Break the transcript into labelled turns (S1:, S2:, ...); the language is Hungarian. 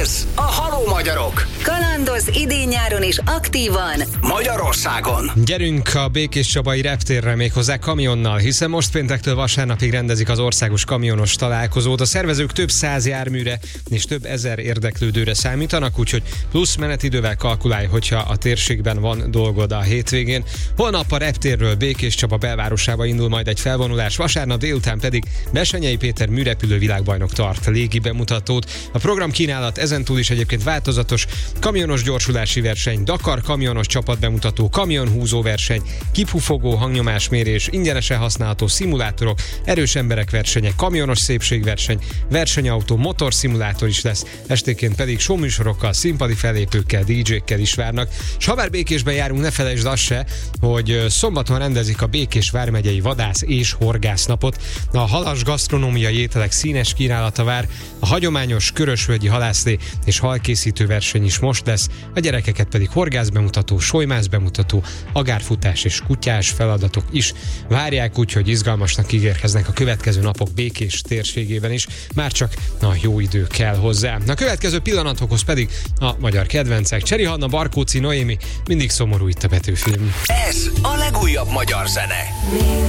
S1: Ez a Halló Magyarok.
S2: Kalandoz idén-nyáron is aktívan
S1: Magyarországon.
S3: Gyerünk a Békéscsabai reptérre, méghozzá kamionnal, hiszen most péntektől vasárnapig rendezik az országos kamionos találkozót. A szervezők több 100 járműre és több ezer érdeklődőre számítanak, úgyhogy plusz menetidővel kalkulálj, hogyha a térségben van dolgod a hétvégén. Holnap a reptérről Békéscsaba belvárosába indul majd egy felvonulás, vasárnap délután pedig Bessenyei Péter műrepülő világbajnok tart légi bemutatót. A programkínálat ezentúl is egyébként változatos: kamionos gyorsulási verseny, Dakar kamionos csapatbemutató, kamionhúzó verseny, kipufogó hangnyomásmérés, ingyenesen használható szimulátorok, erős emberek versenye, kamionos szépségverseny, versenyautó, motorszimulátor is lesz, esténként pedig showműsorokkal, színpadi fellépőkkel, DJ-kkel is várnak. S ha már Békésben járunk, ne felejtsd azt se, hogy szombaton rendezik a Békés vármegyei vadász és horgásznapot. A halas gasztronómiai ételek színes kínálata vár, a hagyományos körösvölgyi halászlé és halkészítő verseny is most lesz, a gyerekeket pedig horgászbemutató, solymászbemutató, agárfutás és kutyás feladatok is várják, úgyhogy izgalmasnak ígérkeznek a következő napok Békés térségében is, már csak a jó idő kell hozzá. A következő pillanatokhoz pedig a magyar kedvencek: Cseri Hanna, Barkóczy Noémi, Mindig szomorú itt a Petőfilm.
S1: Ez a legújabb magyar zene.